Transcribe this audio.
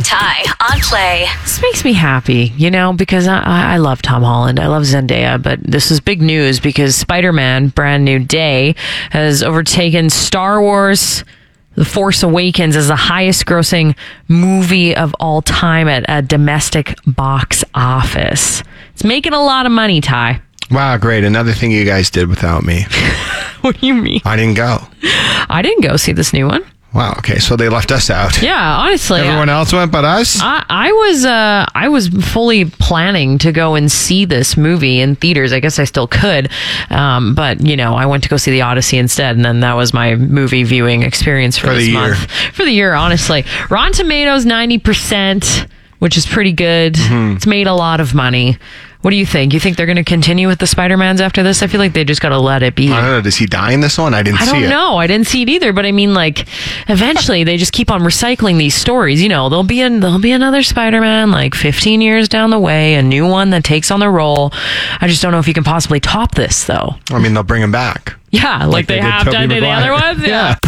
Ty on Play. This makes me happy, because I love Tom Holland. I love Zendaya, but this is big news because Spider-Man Brand New Day has overtaken Star Wars The Force Awakens as the highest grossing movie of all time at a domestic box office. It's making a lot of money, Ty. Wow, great. Another thing you guys did without me. What do you mean? I didn't go. I didn't go see this new one. Wow, okay, so they left us out. Yeah, honestly. Everyone else went but us? I was fully planning to go and see this movie in theaters. I guess I still could. But, I went to go see The Odyssey instead, and then that was my movie viewing experience for this month. For the year, honestly. Rotten Tomatoes, 90%, which is pretty good. Mm-hmm. It's made a lot of money. What do you think? You think they're going to continue with the Spider-Mans after this? I feel like they just got to let it be. I don't know. Does he die in this one? I don't know. I didn't see it either. But I mean, eventually they just keep on recycling these stories. There'll be another Spider-Man 15 years down the way, a new one that takes on the role. I just don't know if you can possibly top this, though. I mean, they'll bring him back. Yeah, like they have done to the other ones. Yeah.